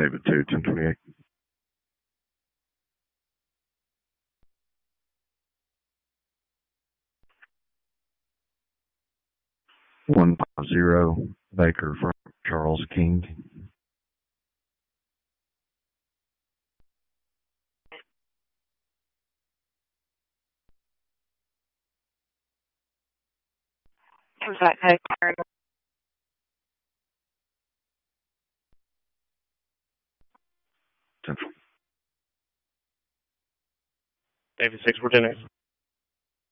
David 2, 1028. One zero Baker from Charles King. Was that Baker? Central. David 6, we're 10.